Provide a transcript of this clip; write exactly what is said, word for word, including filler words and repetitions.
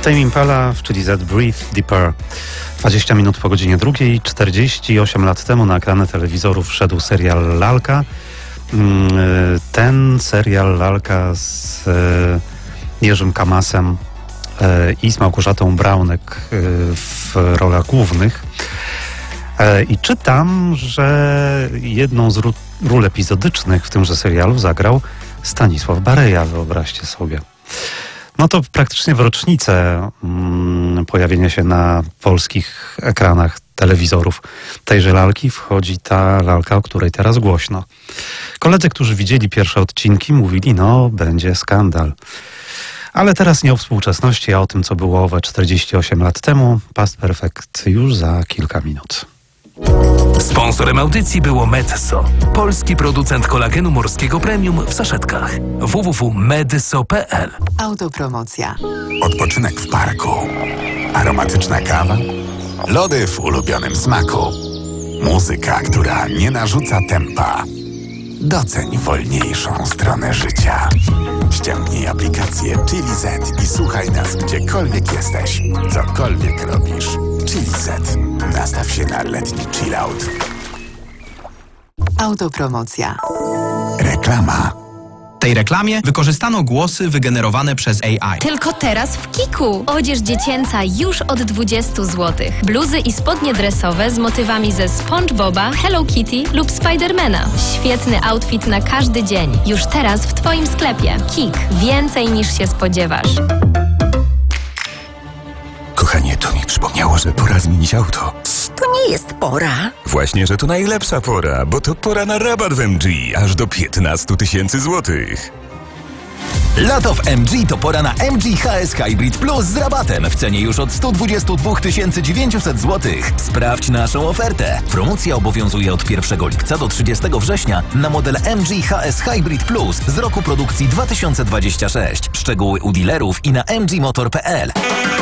Tame Impala, czyli Z Breathe Deeper. dwadzieścia minut po godzinie drugiej, czterdzieści osiem lat temu na ekrany telewizorów wszedł serial Lalka. Ten serial Lalka z Jerzym Kamasem i z Małgorzatą Braunek w rolach głównych. I czytam, że jedną z ról epizodycznych w tymże serialu zagrał Stanisław Bareja, wyobraźcie sobie. No to praktycznie w rocznicę mm, pojawienia się na polskich ekranach telewizorów tejże lalki wchodzi ta lalka, o której teraz głośno. Koledzy, którzy widzieli pierwsze odcinki, mówili, no będzie skandal. Ale teraz nie o współczesności, a o tym, co było owe czterdzieści osiem lat temu. Past Perfect już za kilka minut. Sponsorem audycji było Medzo, polski producent kolagenu morskiego premium w saszetkach. w w w kropka medzo kropka p l. Autopromocja. Odpoczynek w parku, aromatyczna kawa, lody w ulubionym smaku, muzyka, która nie narzuca tempa. Doceń wolniejszą stronę życia. Ściągnij aplikację Chili Z i słuchaj nas gdziekolwiek jesteś, cokolwiek robisz. Chili Z. Nastaw się na letni chillout. Autopromocja. Reklama. W tej reklamie wykorzystano głosy wygenerowane przez A I. Tylko teraz w Kiku. Odzież dziecięca już od dwudziestu złotych. Bluzy i spodnie dresowe z motywami ze SpongeBoba, Hello Kitty lub Spidermana. Świetny outfit na każdy dzień. Już teraz w Twoim sklepie. Kik. Więcej niż się spodziewasz. Kochanie, to mi przypomniało, że pora zmienić auto. To nie jest pora. Właśnie, że to najlepsza pora, bo to pora na rabat w M G, aż do piętnaście tysięcy złotych. Lato w M G to pora na M G H S Hybrid Plus z rabatem w cenie już od sto dwadzieścia dwa tysiące dziewięćset złotych. Sprawdź naszą ofertę. Promocja obowiązuje od pierwszego lipca do trzydziestego września na model M G H S Hybrid Plus z roku produkcji dwa tysiące dwudziestego szóstego. Szczegóły u dealerów i na m g motor kropka p l.